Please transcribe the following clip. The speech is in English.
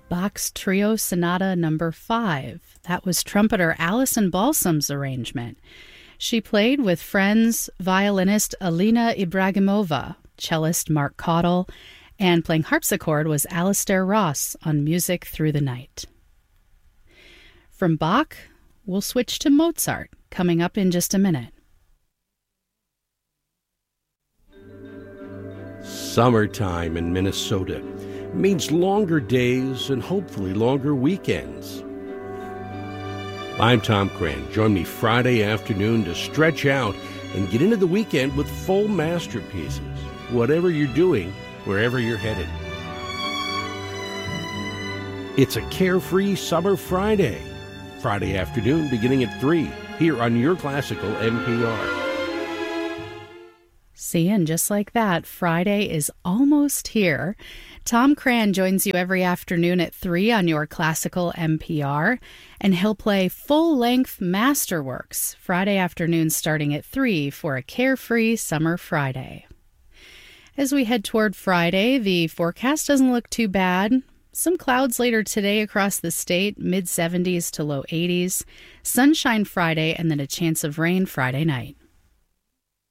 Bach's Trio Sonata No. 5. That was trumpeter Alison Balsam's arrangement. She played with friends violinist Alina Ibragimova, cellist Mark Caudill, and playing harpsichord was Alistair Ross on Music Through the Night. From Bach, we'll switch to Mozart, coming up in just a minute. Summertime in Minnesota means longer days and hopefully longer weekends. I'm Tom Cran. Join me Friday afternoon to stretch out and get into the weekend with full masterpieces, whatever you're doing, wherever you're headed. It's a carefree summer Friday. Friday afternoon beginning at 3 here on your classical NPR. See, and just like that, Friday is almost here. Tom Cran joins you every afternoon at 3 on your classical NPR, and he'll play full-length masterworks Friday afternoon starting at 3 for a carefree summer Friday. As we head toward Friday, the forecast doesn't look too bad. Some clouds later today across the state, mid-70s to low 80s. Sunshine Friday, and then a chance of rain Friday night.